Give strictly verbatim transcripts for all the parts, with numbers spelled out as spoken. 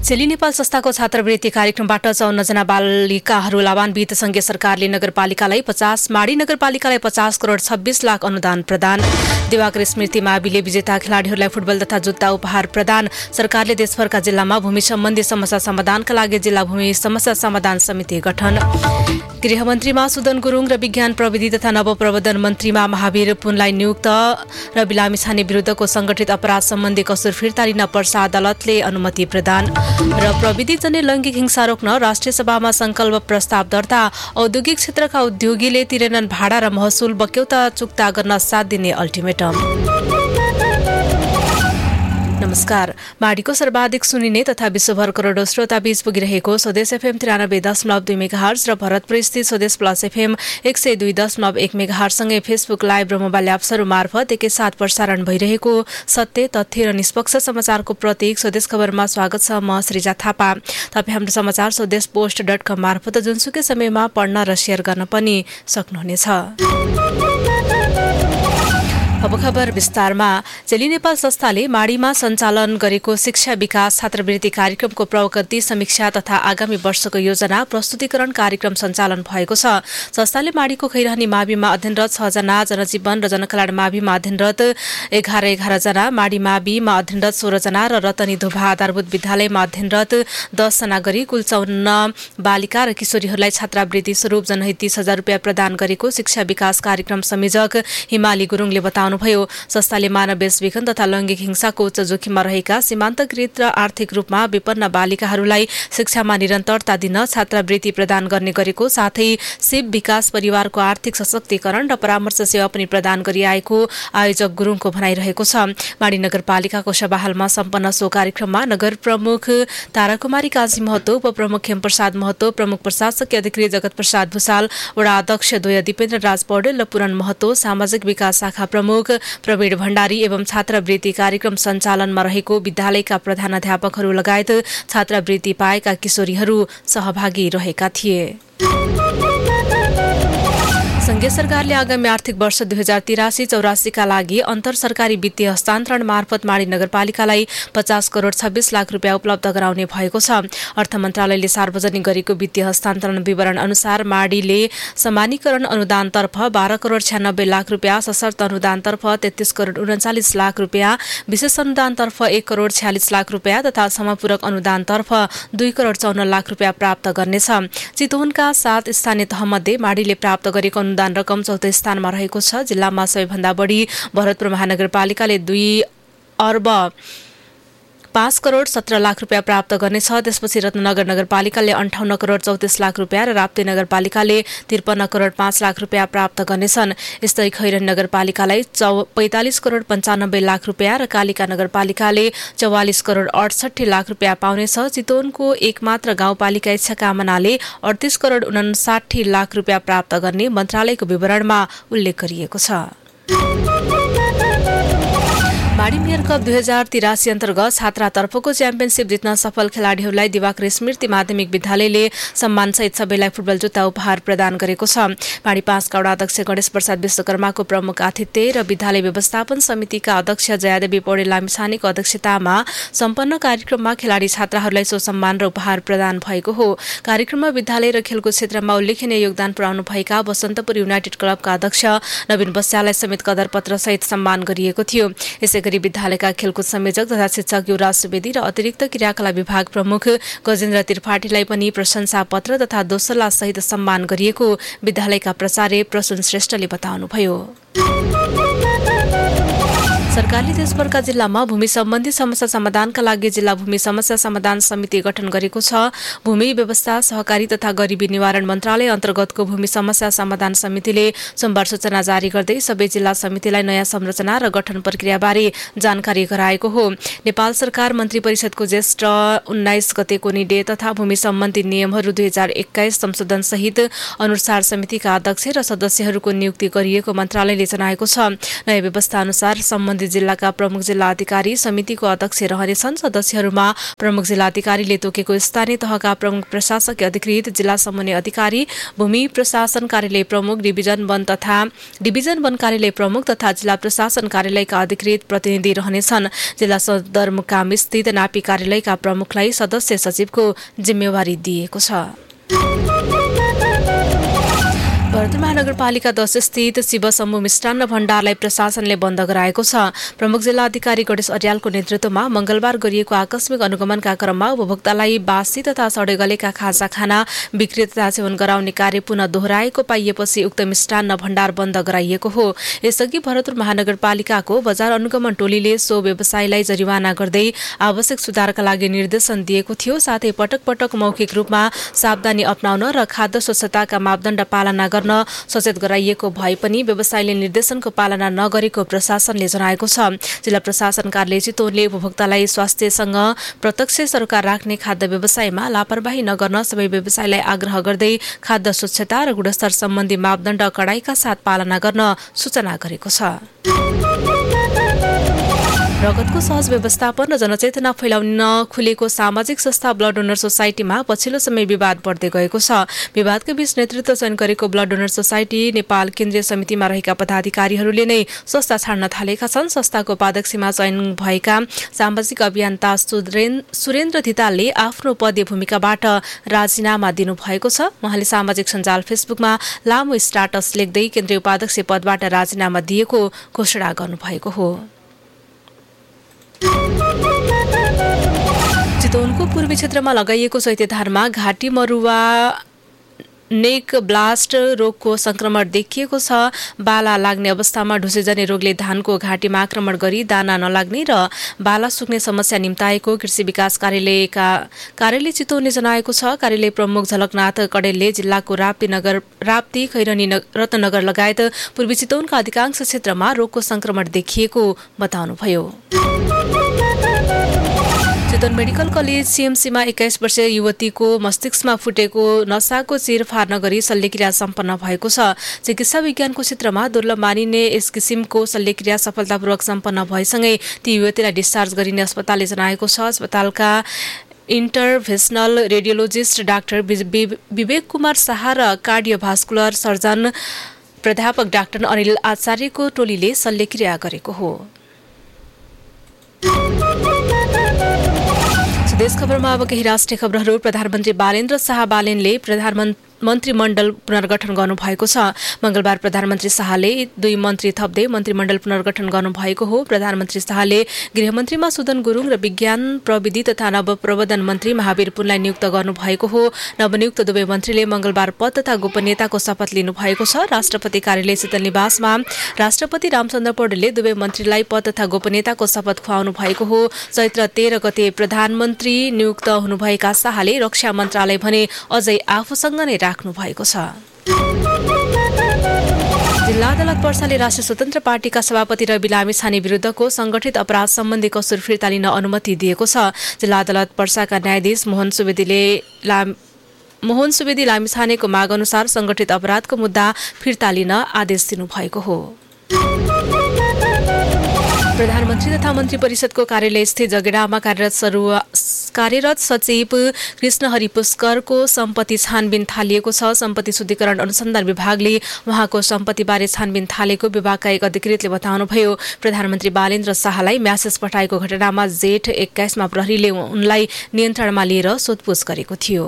सेली नेपाल संस्थाको छात्रवृत्ति कार्यक्रमबाट चौन्न जना बालिकाहरू लाभान्वित। संघीय सरकारले नगरपालिकालाई पचास माडी नगरपालिकालाई पचास करोड छब्बीस लाख अनुदान प्रदान। दिवाकर स्मृति माविले विजेता खेलाडीहरूलाई फुटबल तथा जुत्ता उपहार प्रदान। सरकारले देशभरका जिल्लामा भूमि सम्बन्धी समस्या समाधानका लागि जिल्ला भूमि समस्या समाधान समिति गठन। गृहमन्त्रीमा सुदन गुरुङ र विज्ञान प्रविधि तथा नवप्रवर्धन मन्त्रीमा महावीर पुनलाई नियुक्त। र बिलामी छाने विरुद्धको संगठित अपराध सम्बन्धी कसुर फिर्ता लिन पर्सा अदालतले अनुमति प्रदान। र प्रविधिजन्य लैङ्गिक हिंसा रोक्न राष्ट्रिय सभामा संकल्प प्रस्ताव दर्ता। औद्योगिक क्षेत्रका उद्योगीले तिरेनन् भाडा र महसुल बक्यौता चुक्ता गर्न सात दिने अल्टिमेटम। नमस्कार। माडीको सर्वाधिक सुनिने तथा विश्वभर करोडौं श्रोता बीच पुगिरहेको स्वदेश एफएम तिरानब्बे दशमलव दुई मेगाहर्ज र भरतपुर स्थित स्वदेश प्लस एफएम एक सय दुई दशमलव एक मेगाहर्जसँगै फेसबुक लाइभ र मोबाइल एप्सहरू मार्फत एकैसाथ प्रसारण भइरहेको सत्य तथ्य र निष्पक्ष समाचारको प्रतीक स्वदेश खबरमा स्वागत छ। म सृजा थापा। तपाईँ हाम्रो समाचार स्वदेश पोस्ट डट कम मार्फत जुनसुकै समयमा पढ्न र सेयर गर्न पनि सक्नुहुनेछ। अब खबर विस्तारमा। सेली नेपाल संस्थाले माडीमा सञ्चालन गरेको शिक्षा विकास छात्रवृत्ति कार्यक्रमको प्रगति समीक्षा तथा आगामी वर्षको योजना प्रस्तुतिकरण कार्यक्रम सञ्चालन भएको छ। संस्थाले माडीको खैरहनी माविमा अध्ययनरत छ जना, जनजीवन र जनकल्याण माविमा अध्ययनरत एघार एघार जना, माडी माविमा अध्ययनरत सोह्र जना र रतनी धुभा आधारभूत विद्यालयमा अध्ययनरत दस जना गरी कुल चौन्न बालिका र किशोरीहरूलाई छात्रवृत्ति स्वरूप जनहित तीस हजार रुपियाँ प्रदान गरेको शिक्षा विकास कार्यक्रम संयोजक हिमाली गुरुङले बताउनु भयो। संस्थाले मानव बेचबिखन तथा लैङ्गिक हिंसाको उच्च जोखिममा रहेका सीमान्तकृत र आर्थिक रूपमा विपन्न बालिकाहरूलाई शिक्षामा निरन्तरता दिन छात्रवृत्ति प्रदान गर्ने गरेको साथै शिव विकास परिवारको आर्थिक सशक्तिकरण र परामर्श सेवा पनि प्रदान गरिआएको आयोजक गुरुङको भनाइरहेको छ। माडी नगरपालिकाको सभाहालमा सम्पन्न सो कार्यक्रममा नगर प्रमुख ताराकुमारी काजी महतो, उपप्रमुख खेमप्रसाद महतो, प्रमुख प्रशासकीय अधिकारी जगत प्रसाद भूषाल, वडा अध्यक्ष द्वय दिपेन्द्र राज पौडेल र पुरन महतो, सामाजिक विकास शाखा प्रमुख प्रवीण भण्डारी एवं छात्रवृत्ति कार्यक्रम सञ्चालनमा रहेको विद्यालयका प्रधानाध्यापकहरू लगायत छात्रवृत्ति पाएका किशोरीहरू सहभागी रहेका थिए। संघीय सरकारले आगामी आर्थिक वर्ष दुई हजार तिरासी चौरासीका लागि अन्तर सरकारी वित्तीय हस्तान्तरण मार्फत माडी नगरपालिकालाई पचास करोड छब्बीस लाख रुपियाँ उपलब्ध गराउने भएको छ। अर्थ मन्त्रालयले सार्वजनिक गरेको वित्तीय हस्तान्तरण विवरण अनुसार माडीले समानीकरण अनुदानतर्फ बाह्र करोड छ्यानब्बे लाख रुपियाँ, सशर्त अनुदानतर्फ तेत्तीस करोड उन्चालिस लाख रुपियाँ, विशेष अनुदानतर्फ एक करोड छ्यालिस लाख रुपियाँ तथा समपूरक अनुदानतर्फ दुई करोड चौन्न लाख रुपियाँ प्राप्त गर्नेछ। चितवनका सात स्थानीय तहमध्ये माडीले प्राप्त गरेको अनुदान रकम चौथो स्थानमा रहेको छ। जिल्लामा सबैभन्दा बढी भरतपुर महानगरपालिकाले दुई अर्ब पाँच करोड सत्र लाख रुपियाँ प्राप्त गर्नेछ। त्यसपछि रत्नगर नगरपालिकाले अन्ठाउन्न करोड चौतिस लाख रुपियाँ र राप्ती नगरपालिकाले त्रिपन्न करोड पाँच लाख रुपियाँ प्राप्त गर्नेछन्। यस्तै खैरनी नगरपालिकालाई चौ पैंतालिस करोड पन्चानब्बे लाख रुपियाँ र कालिका नगरपालिकाले चौवालिस करोड अडसठी लाख रुपियाँ पाउनेछ। चितवनको एकमात्र गाउँपालिका इच्छा कामनाले अडतिस करोड उनासाठी लाख रुपियाँ प्राप्त गर्ने मन्त्रालयको विवरणमा उल्लेख गरिएको छ। माडी मेयर कप दुई हजार तिरासी अन्तर्गत छात्रातर्फको च्याम्पियनसिप जित्न सफल खेलाडीहरूलाई दिवाकर स्मृति माध्यमिक विद्यालयले सम्मानसहित सबैलाई फुटबल जुत्ता उपहार प्रदान गरेको छ। माडी पाँचका वडा अध्यक्ष गणेश प्रसाद विश्वकर्माको प्रमुख आतिथ्य र विद्यालय व्यवस्थापन समितिका अध्यक्ष जयादेवी पौडेल लामिछानेको अध्यक्षतामा सम्पन्न कार्यक्रममा खेलाडी छात्राहरूलाई सो सम्मान र उपहार प्रदान भएको हो। कार्यक्रममा विद्यालय र खेलकुद क्षेत्रमा उल्लेखनीय योगदान पुर्याउनु भएका बसन्तपुर युनाइटेड क्लबका अध्यक्ष नवीन बस्याललाई समेत कदरपत्र सहित सम्मान गरिएको थियो। यसै गरी विद्यालयका खेलकुद संयोजक तथा शिक्षक युवराज सुवेदी र अतिरिक्त क्रियाकला विभाग प्रमुख गजेन्द्र त्रिपाठीलाई पनि प्रशंसा पत्र तथा दोसल्ला सहित सम्मान गरिएको विद्यालयका प्राचार्य प्रसून श्रेष्ठले बताउनुभयो। सरकारले देशभरका जिल्लामा भूमि सम्बन्धी समस्या समाधानका लागि जिल्ला भूमि समस्या समाधान समिति गठन गरेको छ। भूमि व्यवस्था सहकारी तथा गरिबी निवारण मन्त्रालय अन्तर्गतको भूमि समस्या समाधान समितिले सोमबार सूचना जारी गर्दै सबै जिल्ला समितिलाई नयाँ संरचना र गठन प्रक्रियाबारे जानकारी गराएको हो। नेपाल सरकार मन्त्री परिषदको ज्येष्ठ उन्नाइस गतेको निर्णय तथा भूमि सम्बन्धी नियमहरू दुई हजार एक्काइस संशोधन सहित अनुसार समितिका अध्यक्ष र सदस्यहरूको नियुक्ति गरिएको मन्त्रालयले जनाएको छ। नयाँ व्यवस्था अनुसार सम्बन्धित सम्बन्धित जिल्लाका प्रमुख जिल्ला अधिकारी समितिको अध्यक्ष रहनेछन्। सदस्यहरूमा प्रमुख जिल्ला अधिकारीले तोकेको स्थानीय तहका प्रमुख प्रशासकीय अधिकृत, जिल्ला समन्वय अधिकारी, भूमि प्रशासन कार्यालय प्रमुख, डिभिजन वन तथा डिभिजन वन कार्यालय प्रमुख तथा जिल्ला प्रशासन कार्यालयका अधिकृत प्रतिनिधि रहनेछन्। जिल्ला सदरमुकाम स्थित नापी कार्यालयका प्रमुखलाई सदस्य सचिवको जिम्मेवारी दिएको छ। भरतपुर महानगरपालिका दस स्थित शिव समूह मिष्टान्न भण्डारलाई प्रशासनले बन्द गराएको छ। प्रमुख जिल्ला अधिकारी गणेश अर्यालको नेतृत्वमा मंगलबार गरिएको आकस्मिक अनुगमनका क्रममा उपभोक्तालाई बासी तथा सडे गलेका खाजा खाना बिक्री तथा सेवन गराउने कार्य पुनः दोहोऱ्याएको पाइएपछि उक्त मिष्टान्न भण्डार बन्द गराइएको हो। यसअघि भरतपुर महानगरपालिकाको बजार अनुगमन टोलीले सो व्यवसायीलाई जरिवाना गर्दै आवश्यक सुधारका लागि निर्देशन दिएको थियो। साथै पटक पटक मौखिक रूपमा सावधानी अपनाउन र खाद्य स्वच्छताका मापदण्ड पालना गर्न सचेत गराइएको भए पनि व्यवसायीले निर्देशनको पालना नगरेको प्रशासनले जनाएको छ। जिल्ला प्रशासन कार्यालय चितवनले उपभोक्तालाई स्वास्थ्यसँग प्रत्यक्ष सरोकार राख्ने खाद्य व्यवसायमा लापरवाही नगर्न सबै व्यवसायीलाई आग्रह गर्दै खाद्य स्वच्छता र गुणस्तर सम्बन्धी मापदण्ड कडाइका साथ पालना गर्न सूचना गरेको छ। रगतको सहज व्यवस्थापन र जनचेतना फैलाउन खुलेको सामाजिक संस्था ब्लड डोनर सोसाइटीमा पछिल्लो समय विवाद बढ्दै गएको छ। विवादका बीच नेतृत्व चयन गरेको ब्लड डोनर सोसाइटी नेपाल केन्द्रीय समितिमा रहेका पदाधिकारीहरूले नै संस्था छाड्न थालेका छन्। संस्थाको उपाध्यक्षमा चयन भएका सामाजिक अभियन्ता सुरेन्द्र धितालले आफ्नो पदीय भूमिकाबाट राजीनामा दिनुभएको छ। उहाँले सामाजिक सञ्जाल फेसबुकमा लामो स्ट्याटस लेख्दै केन्द्रीय उपाध्यक्ष पदबाट राजीनामा दिएको घोषणा गर्नुभएको हो। चितवनको पूर्वी क्षेत्रमा लगाइएको चैतेधारमा घाँटी मरुवा नेक ब्लास्ट रोगको संक्रमण देखिएको छ। बाला लाग्ने अवस्थामा ढुसेजने रोगले धानको घाँटीमा आक्रमण गरी दाना नलाग्ने र बाला सुक्ने समस्या निम्ताएको कृषि विकास कार्यालयका कार्यालय चितवनले जनाएको छ। कार्यालय प्रमुख झलकनाथ कडेलले जिल्लाको राप्ती नगर राप्ती खैरनी रत्नगर लगायत पूर्वी चितवनका अधिकांश क्षेत्रमा रोगको संक्रमण देखिएको बताउनुभयो। चितवन मेडिकल कलेज सीएमसीमा एक्काइस वर्षीय युवतीको मस्तिष्कमा फुटेको नसाको चिरफार नगरी शल्यक्रिया सम्पन्न भएको छ। चिकित्सा विज्ञानको क्षेत्रमा दुर्लभ मानिने यस किसिमको शल्यक्रिया सफलतापूर्वक सम्पन्न भएसँगै ती युवतीलाई डिस्चार्ज गरिने अस्पतालले जनाएको छ। अस्पतालका इन्टरभेन्सनल रेडियोलोजिस्ट डाक्टर विवेक कुमार शाह र कार्डियोभास्कुलर सर्जन प्राध्यापक डाक्टर अनिल आचार्यको टोलीले शल्यक्रिया गरेको हो। देश खबरमा अब केही राष्ट्रिय खबरहरू। प्रधानमन्त्री बालेन्द्र शाह बालेनले प्रधानमन्त्री मन्त्रीमण्डल पुनर्गठन गर्नुभएको छ। मंगलबार प्रधानमन्त्री शाहले दुई मन्त्री थप्दै मन्त्रीमण्डल पुनर्गठन गर्नुभएको हो। प्रधानमन्त्री शाहले गृहमन्त्रीमा सुदन गुरुङ र विज्ञान प्रविधि तथा नवप्रवर्धन मन्त्री महावीर पुनलाई नियुक्त गर्नुभएको हो। नवनियुक्त दुवै मन्त्रीले मंगलबार पद तथा गोपनीयताको शपथ लिनुभएको छ। राष्ट्रपति कार्यालय शीतल निवासमा राष्ट्रपति रामचन्द्र पौडेलले दुवै मन्त्रीलाई पद तथा गोपनीयताको शपथ खुवाउनु भएको हो। चैत्र तेह्र गते प्रधानमन्त्री नियुक्त हुनुभएका शाहले रक्षा मन्त्रालय भने अझै आफूसँग नै राख्नु भएको छ। जिल्ला अदालत पर्साले राष्ट्रिय स्वतन्त्र पार्टीका सभापति रवि लामिछाने विरुद्धको संगठित अपराध सम्बन्धी कसुर फिर्ता लिन अनुमति दिएको छ। जिल्ला अदालत पर्साका न्यायाधीश मोहन सुवेदीले लाम मोहन सुवेदी लामिछानेको माग अनुसार संगठित अपराधको मुद्दा फिर्ता लिन आदेश दिनुभएको हो। प्रधानमन्त्री तथा मन्त्री परिषदको कार्यालय स्थित जगेडामा कार्यरत कार्यरत सचिव कृष्णहरि पुष्करको सम्पत्ति छानबिन थालिएको छ। सम्पत्ति शुद्धिकरण अनुसन्धान विभागले उहाँको सम्पत्तिबारे छानबिन थालेको विभागका एक अधिकृतले बताउनुभयो। प्रधानमन्त्री बालेन्द्र शाहलाई म्यासेज पठाएको घटनामा जेठ एक्काइसमा प्रहरीले उनलाई नियन्त्रणमा लिएर सोधपुछ गरेको थियो।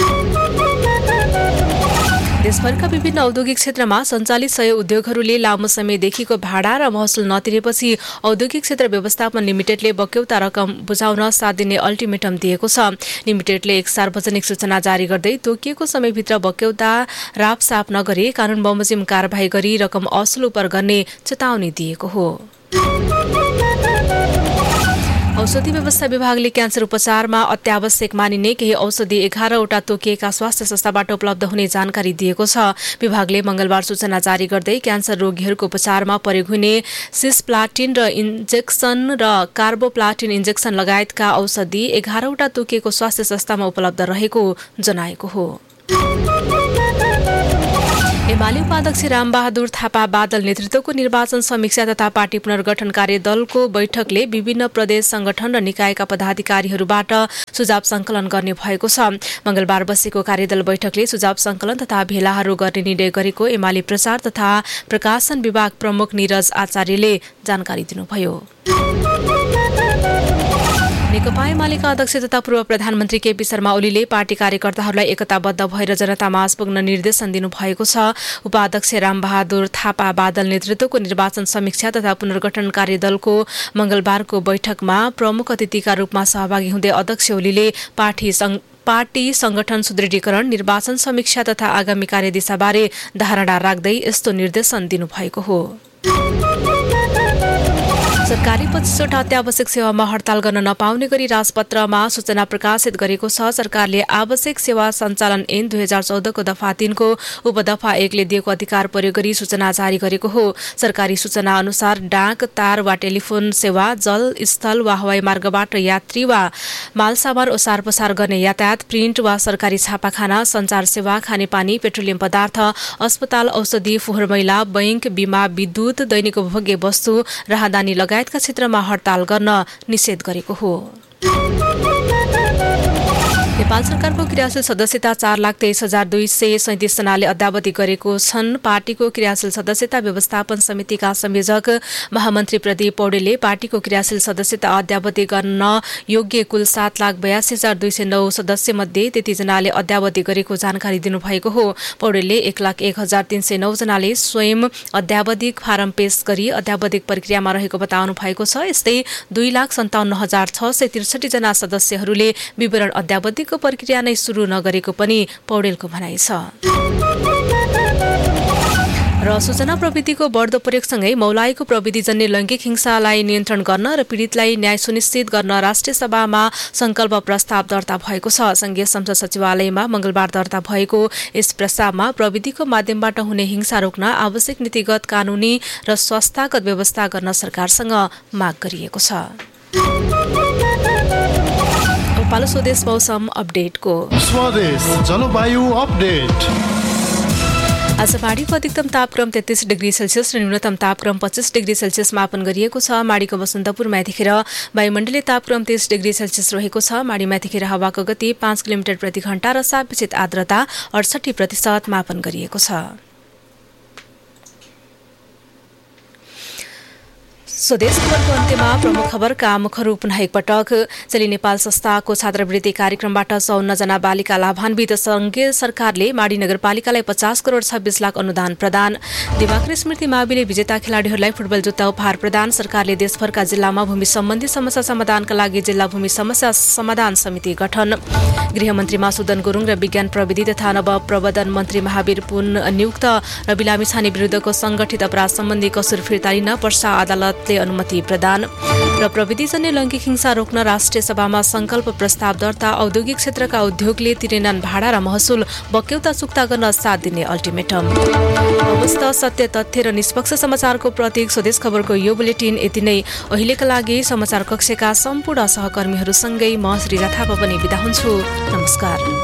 देशभरका विभिन्न औद्योगिक क्षेत्रमा सञ्चालित सय उद्योगहरूले लामो समयदेखिको भाडा र महसुल नतिरेपछि औद्योगिक क्षेत्र व्यवस्थापन लिमिटेडले बक्यौता रकम बुझाउन सात दिने अल्टिमेटम दिएको छ। लिमिटेडले एक सार्वजनिक सूचना जारी गर्दै तोकिएको समयभित्र बक्यौता रापसाप नगरे कानून बमोजिम कारबाही गरी रकम असुल उपर गर्ने चेतावनी दिएको हो। औषधि व्यवस्था विभागले क्यान्सर उपचारमा अत्यावश्यक मानिने केही औषधि एघारवटा तोकिएका स्वास्थ्य संस्थाबाट उपलब्ध हुने जानकारी दिएको छ। विभागले मंगलबार सूचना जारी गर्दै क्यान्सर रोगीहरूको उपचारमा प्रयोग हुने सिस्प्लाटिन र इन्जेक्सन र कार्बोप्लाटिन इन्जेक्सन लगायतका औषधि एघारवटा तोकिएको स्वास्थ्य संस्थामा उपलब्ध रहेको जनाएको हो। एमाले उपाध्यक्ष रामबहादुर थापा बादल नेतृत्वको निर्वाचन समीक्षा तथा पार्टी पुनर्गठन कार्यदलको बैठकले विभिन्न प्रदेश संगठन र निकायका पदाधिकारीहरूबाट सुझाव संकलन गर्ने भएको छ। मंगलबार बसेको कार्यदल बैठकले सुझाव संकलन तथा भेलाहरू गर्ने निर्णय गरेको एमाले प्रचार तथा प्रकाशन विभाग प्रमुख निरज आचार्यले जानकारी दिनुभयो। नेकपा एमालेका अध्यक्ष तथा पूर्व प्रधानमन्त्री केपी शर्मा ओलीले पार्टी कार्यकर्ताहरूलाई एकताबद्ध भएर जनतामाझ पुग्न निर्देशन दिनुभएको छ। उपाध्यक्ष रामबहादुर थापा बादल नेतृत्वको निर्वाचन समीक्षा तथा पुनर्गठन कार्यदलको मंगलबारको बैठकमा प्रमुख अतिथिका रूपमा सहभागी हुँदै अध्यक्ष ओलीले पार्टी पार्टी संगठन सुदृढीकरण, निर्वाचन समीक्षा तथा आगामी कार्यदिशाबारे धारणा राख्दै यस्तो निर्देशन दिनुभएको हो। सरकारी पच्चीसवटा अत्यावश्यक सेवामा हडताल गर्न नपाउने गरी राजपत्रमा सूचना प्रकाशित गरेको छ। सरकारले आवश्यक सेवा सञ्चालन ऐन दुई हजार चौधको दफा तीनको उपदफा एकले दिएको अधिकार प्रयोग गरी सूचना जारी गरेको हो। सरकारी सूचना अनुसार डाक, तार वा टेलिफोन सेवा, जल, स्थल वा हवाई मार्गबाट यात्री वा मालसामान ओसार पसार गर्ने यातायात, प्रिन्ट वा सरकारी छापाखाना, सञ्चार सेवा, खानेपानी, पेट्रोलियम पदार्थ, अस्पताल, औषधि, फोहोर मैला, बैंक, बीमा, विद्युत, दैनिक उपभोग्य वस्तु, राहदानी लगायतका क्षेत्रमा हडताल गर्न निषेध गरेको हो। नेपाल सरकारको क्रियाशील सदस्यता चार लाख तेइस हजार दुई सय सैतिस जनाले अद्यावधि गरेको छन्। पार्टीको क्रियाशील सदस्यता व्यवस्थापन समितिका संयोजक महामन्त्री प्रदीप पौडेलले पार्टीको क्रियाशील सदस्यता अद्यावधि गर्न योग्य कुल सात लाख बयासी हजार दुई सय नौ सदस्य मध्ये त्यति जनाले अद्यावधि गरेको जानकारी दिनुभएको हो। पौडेलले एक लाख एक हजार तीन सय नौ जनाले स्वयं अद्यावधिक फारम पेश गरी अद्यावधिक प्रक्रियामा रहेको बताउनु भएको छ। यस्तै दुई लाख सन्ताउन्न हजार छ सय त्रिसठी जना सदस्यहरूले विवरण अद्यावधिक प्रक्रिया नै सुरु नगरेको पनि पौडेलको भनाइ छ। र सूचना प्रविधिको बढ्दो प्रयोगसँगै मौलाएको प्रविधिजन्य लैङ्गिक हिंसालाई नियन्त्रण गर्न र पीडितलाई न्याय सुनिश्चित गर्न राष्ट्रिय सभामा संकल्प प्रस्ताव दर्ता भएको छ। संघीय संसद सचिवालयमा मंगलबार दर्ता भएको यस प्रस्तावमा प्रविधिको माध्यमबाट हुने हिंसा रोक्न आवश्यक नीतिगत, कानूनी र स्वास्थ्यगत व्यवस्था गर्न सरकारसँग माग गरिएको छ। पालो स्वदेश मौसम अपडेटको स्वदेश जलवायु अपडेट। आज माडीको अधिकतम तापक्रम तेत्तीस डिग्री सेल्सियस र न्यूनतम तापक्रम पच्चीस डिग्री सेल्सियस मापन गरिएको छ। माडीको वसन्तपुरमा यतिखेर वायुमण्डलीय तापक्रम तीस डिग्री सेल्सियस रहेको छ। माडीमा यतिखेर हावाको गति पाँच किलोमिटर प्रति घण्टा र सापेक्षित आर्द्रता अडसठी प्रतिशत मापन गरिएको छ। स्वदेश खबरको अन्त्यमा प्रमुख खबरका मुखहरू पुनः एकपटक। चली नेपाल संस्थाको छात्रवृत्ति कार्यक्रमबाट चौन्न जना बालिका लाभान्वित। संघीय सरकारले माडी नगरपालिकालाई पचास करोड़ छब्बीस लाख अनुदान प्रदान। दिवाकर स्मृति माविले विजेता खेलाड़ीहरूलाई फुटबल जुत्ता उपहार प्रदान। सरकारले देशभरका जिल्लामा भूमि सम्बन्धी समस्या समाधानका लागि जिल्ला भूमि समस्या समाधान समिति गठन। गृहमन्त्री मासुदन गुरुङ र विज्ञान प्रविधि तथा नव प्रवर्धन मन्त्री महावीर पुन नियुक्त। र बिलामी छाने विरुद्धको संगठित अपराध सम्बन्धी कसुर फिर्ता लिन पर्सा अदालतले अनुमति प्रदान। र प्रविधिजन्य लैङ्गिक हिंसा रोक्न राष्ट्रिय सभामा संकल्प प्रस्ताव दर्ता। औद्योगिक क्षेत्रका उद्योगले तिरेनन् भाडा र महसुल बक्यौता चुक्ता गर्न साथ दिने अल्टिमेटम। अवस्था सत्य, तथ्य र निष्पक्ष समाचारको प्रतीक स्वदेश खबरको यो बुलेटिन यति नै। अहिलेका लागि समाचार कक्षका सम्पूर्ण सहकर्मीहरूसँगै म श्रीजा थापा पनि बिदा हुन्छु। नमस्कार।